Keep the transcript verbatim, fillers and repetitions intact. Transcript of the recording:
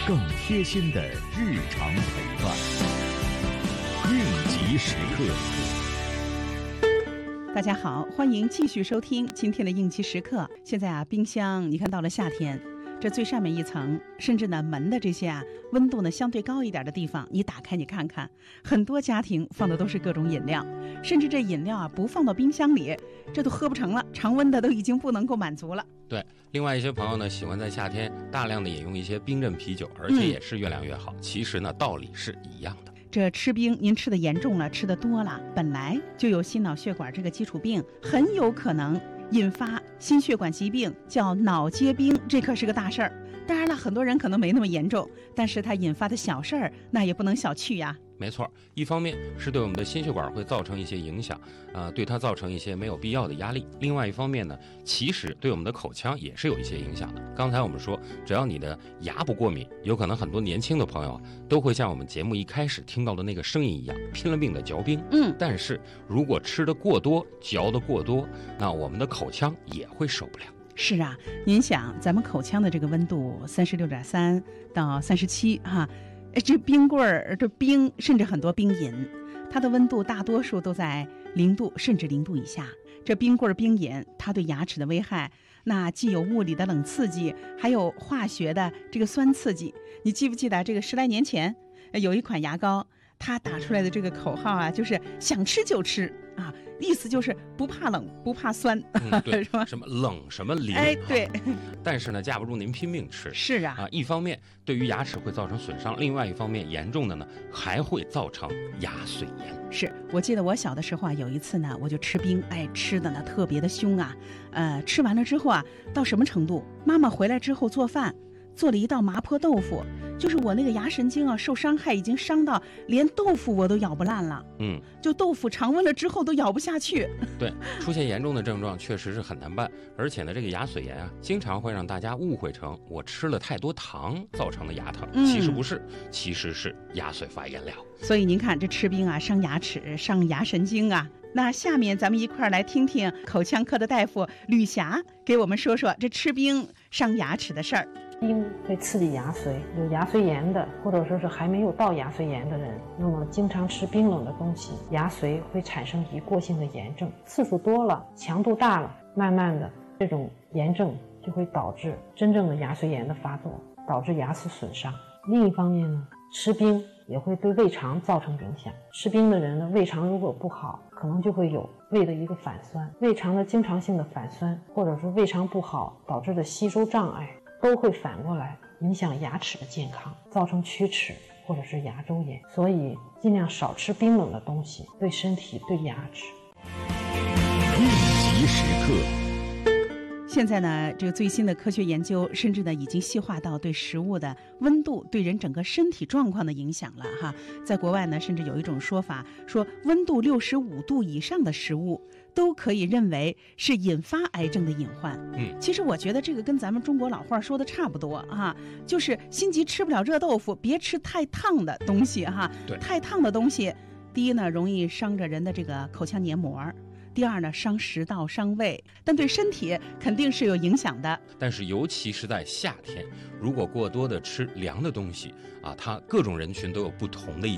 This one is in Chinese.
更贴心的日常陪伴。应急时刻。 大家好，欢迎继续收听今天的应急时刻。现在啊，冰箱你看到了夏天，这最上面一层，甚至呢门的这些啊温度呢相对高一点的地方，你打开你看看，很多家庭放的都是各种饮料，甚至这饮料啊不放到冰箱里，这都喝不成了，常温的都已经不能够满足了。 对，另外一些朋友呢喜欢在夏天大量的饮用一些冰镇啤酒，而且也是越凉越好。嗯、其实呢道理是一样的。 这吃冰您吃的严重了，吃的多了，本来就有心脑血管这个基础病，很有可能引发心血管疾病，叫脑结冰，这可是个大事儿。当然了，很多人可能没那么严重，但是它引发的小事儿那也不能小觑呀。 没错，一方面是对我们的心血管会造成一些影响，呃，对它造成一些没有必要的压力。另外一方面呢，其实对我们的口腔也是有一些影响的。刚才我们说，只要你的牙不过敏，有可能很多年轻的朋友都会像我们节目一开始听到的那个声音一样，拼了命的嚼冰。 嗯， 但是如果吃得过多，嚼得过多，那我们的口腔也会受不了。 是啊，您想，咱们口腔的这个温度三十六点三到三十七哈。这冰棍儿，这冰，甚至很多冰饮，它的温度大多数都在零度甚至零度以下。这冰棍儿、冰饮，它对牙齿的危害，那既有物理的冷刺激，还有化学的这个酸刺激。你记不记得这个十来年前有一款牙膏，它打出来的这个口号啊，就是想吃就吃啊，意思就是不怕冷不怕酸， 嗯、对是吧？ 什么冷什么淋， 哎，对。 但是呢，架不住您拼命吃。 是啊， 啊，一方面对于牙齿会造成损伤，另外一方面严重的呢，还会造成牙髓炎。 是我记得我小的时候啊，有一次呢，我就吃冰，哎，吃的呢特别的凶啊，呃，吃完了之后啊，到什么程度？妈妈回来之后做饭，做了一道麻婆豆腐。就是我那个牙神经啊受伤害，已经伤到连豆腐我都咬不烂了。 嗯， 就豆腐常温了之后都咬不下去。 对，出现严重的症状确实是很难办，而且呢，这个牙髓炎啊，经常会让大家误会成我吃了太多糖造成的牙疼， 嗯、 其实不是，其实是牙髓发炎了。 所以您看，这吃冰啊，伤牙齿，伤牙神经啊。那下面咱们一块儿来听听口腔科的大夫吕霞给我们说说这吃冰伤牙齿的事儿。 冰会刺激牙髓，有牙髓炎的，或者说是还没有到牙髓炎的人，那么经常吃冰冷的东西，牙髓会产生一过性的炎症，次数多了，强度大了，慢慢的这种炎症就会导致真正的牙髓炎的发作，导致牙齿损伤。另一方面呢，吃冰也会对胃肠造成影响，吃冰的人呢，胃肠如果不好，可能就会有胃的一个反酸，胃肠的经常性的反酸，或者是胃肠不好导致的吸收障碍，都会反过来影响牙齿的健康，造成龋齿或者是牙周炎。所以尽量少吃冰冷的东西，对身体对牙齿。 应急时刻。 现在呢，这个最新的科学研究，甚至呢已经细化到对食物的温度对人整个身体状况的影响了哈。在国外呢，甚至有一种说法，说温度六十五度以上的食物都可以认为是引发癌症的隐患。 嗯， 其实我觉得这个跟咱们中国老话说的差不多啊，就是心急吃不了热豆腐，别吃太烫的东西哈。 对， 太烫的东西，第一呢，容易伤着人的这个口腔黏膜。第二呢，伤食道伤胃，但对身体肯定是有影响的。 但是尤其是在夏天，如果过多的吃凉的东西啊，它各种人群都有不同的一